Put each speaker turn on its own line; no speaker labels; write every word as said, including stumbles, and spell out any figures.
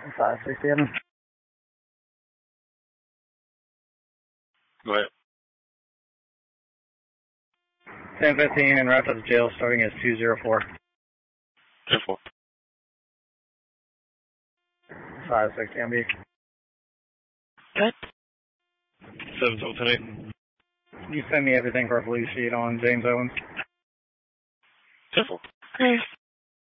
five sixty-seven.
Go ahead.
ten fifteen and route to the jail starting as two zero four.
ten four.
five sixty M B.
Good. seven twelve ten eight.
You send me everything for a blue sheet on James Owens.
ten four. Okay.